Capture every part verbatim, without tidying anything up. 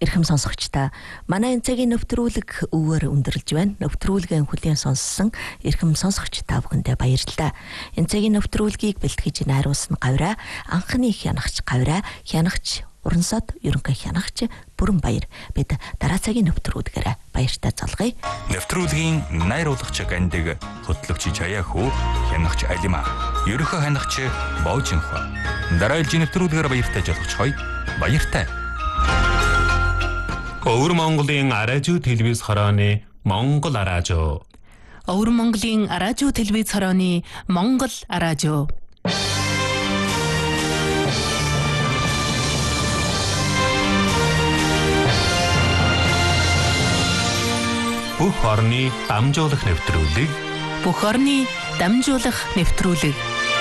Эрхэм сонсогчдаа манай энэ цагийн нэвтрүүлэг өвөр өндөрлж байна. Нэвтрүүлгийн хүлээн сонссон эрхэм сонсогч та бүхэндээ баярлалаа. Энэ цагийн нэвтрүүлгийг бэлтгэж найруулсан Гавраа, анхны хянагч Гавраа, хянагч Урансод ерөнхий хянагч Бүрэн Баяр бид дараа цагийн нэвтрүүлгээр баяртай залгая. Нэвтрүүлгийн найруулагч Гандаг, хөтлөгч Чаяхүү, хянагч Алима, ерөнхий хянагч Боожинхва. Дараалжийн нэвтрүүлгээр баяртай залгацгаая. Баяртай. Өвөр Монголын араажуу телевиз хорооны Монгол араажуу. Өвөр Монголын араажуу телевиз хорооны Монгол араажуу. Бүх орны дамжуулах нэвтрүүлэг. Бүх орны дамжуулах нэвтрүүлэг.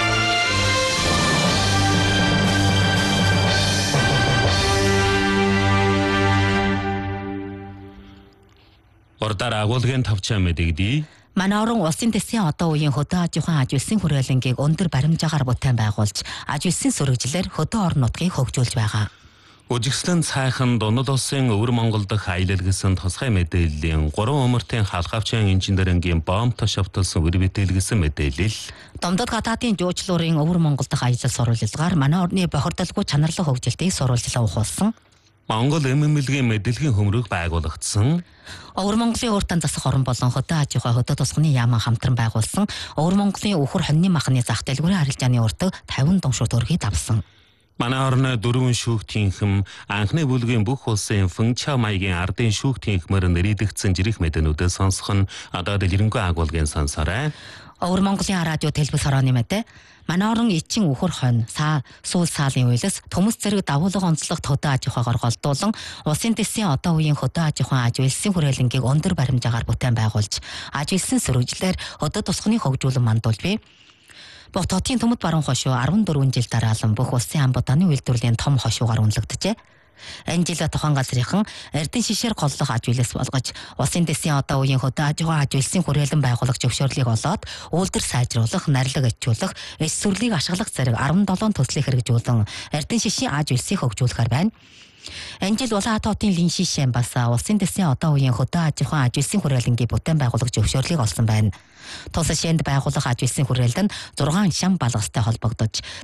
Ордоор агуулгын тавчаа мэдэгдээ. Манай орон улсын төсвийн одоо үеийн хөдөө аж ахуйн аж үйлсийн хүрээлэнгийг өндөр баримжаагаар бүтээн байгуулж, аж үйлсийн сүрэгжлэр хөдөө орон нутгийг хөгжүүлж байгаа. Үжигслэн цайхан Дунал улсын Өвөр Монгол дахь аялал гэсэн тусгай мэдээллийн гурван умартын халхавчийн инженерингийн бомб тош авталсан үр бүтээл гэсэн мэдээлэл. Домдод гадаадын жуулчлуурын Өвөр Монгол дахь аялал сурвалжилгаар манай орны бохирдолгүй чанарлах хөгжилтийг сурвалжлаа ухуулсан. Монгол эм эм элгийн мэдээллийн хөмрөг байгуулагдсан. Өвөр Монголын уртан засах орон болон хөдөө аж ахуй хөдөө тусганы яаман хамтран байгуулсан Өвөр Монголын өвхөр хоньны махны зах дэлгүүрийн арилжааны уртаг тавин дуншуу төргийг авсан. Манай орны дөрвөн шүүхтийнхэм анхны бүлгийн бүх улсын Фэнча маягийн ардын шүүхтийнхмээр нэрийдэгдсэн жирэх мэдээнүүдээ сонсох нь одоо дэлгэрэнгүй агуулгын сонсорой. Өвөр Монголын радио телевиз хорооны мэдээ. Манай орон эчин өвхөр хонь саа суул саалын үйлс төмөс зэрэг давуулга онцлогт хөдөө аж ахуйгаар голдуулан улсын төсвийн одоо үеийн хөдөө аж ахуйн аж үйлсийн хүрээлэнгийг өндөр баримжаагаар бүтээн байгуулж, аж үйлсийн сүрэгжлэр хөдөө тусганы хөгжүүлэн мандуулж бий. Бүх хотын төмөд баруун хошуу арван дөрвөн жил дараалан бүх улсын амбууданы үйлдвэрлэлийн том хошуугаар үнэлэгдэжээ. Энэ жил тухайн газрынхан эрдэнэ шишээр голлох аж үйлс болгож, улсын төсвийн одоо үеийн хөдөө аж ахуйн аж үйлсийн хүрээлэн байгуулах зөвшөөрлийг олоод, үйлдвэр сайжруулах, нарилга ичүүлэх, эс сүрлийг ашиглах зэрэг арван долоон төслийг хэрэгжүүлэн эрдэнэ шишийн аж үйлсийг хөгжүүлэхээр байна. Энэ жил Улаан хотын лин шишээн бас улсын төсвийн одоо үеийн хөдөө аж ахуйн аж үйлсийн хүрээлэнгийн бүтээн байгуулах зөвшөөрлийг олсон байна. Тус шиэнд байгуулах аж үйлсийн хүрээлэнд зургаан шам балгастай холбогдож,